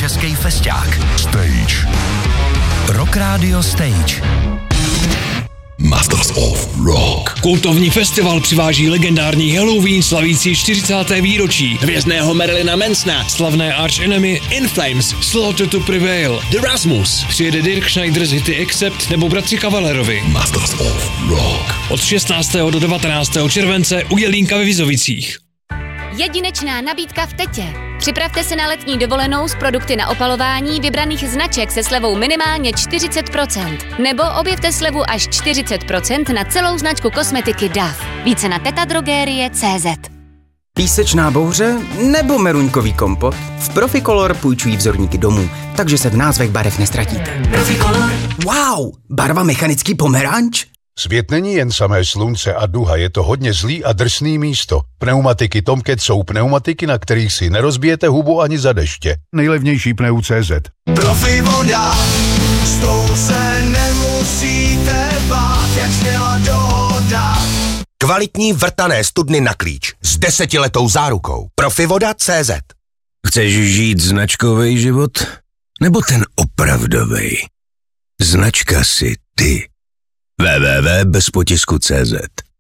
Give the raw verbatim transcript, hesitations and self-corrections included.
český festák. Stage. Rock Radio Stage. Masters of Rock. Kultovní festival přiváží legendární Halloween slavící čtyřicáté výročí, hvězdného Marilyna Mansona, slavné Arch Enemy, In Flames, Slaughter to Prevail, The Rasmus, přijede Dirk Schneider z hity Accept nebo bratři Cavallerovi. Masters of Rock. Od šestnáctého do devatenáctého července u Jelínka ve Vizovicích. Jedinečná nabídka v Tetě. Připravte se na letní dovolenou s produkty na opalování vybraných značek se slevou minimálně čtyřicet procent. Nebo objevte slevu až čtyřicet procent na celou značku kosmetiky D A F. Více na tetadrogerie tečka cé zet. Písečná bouře nebo meruňkový kompot? V Proficolor půjčují vzorníky domů, takže se v názvech barev nestratíte. Proficolor. Wow, barva mechanický pomeranč? Svět není jen samé slunce a duha, je to hodně zlý a drsný místo. Pneumatiky Tomcat jsou pneumatiky, na kterých si nerozbijete hubu ani za deště. Nejlevnější pneu tečka cé zet. Profivoda, s tou se nemusíte bát, jak sněla dohoda. Kvalitní vrtané studny na klíč s desetiletou zárukou. Profivoda tečka cé zet. Chceš žít značkový život? Nebo ten opravdový? Značka si ty. w w w tečka bez potisku tečka cé zet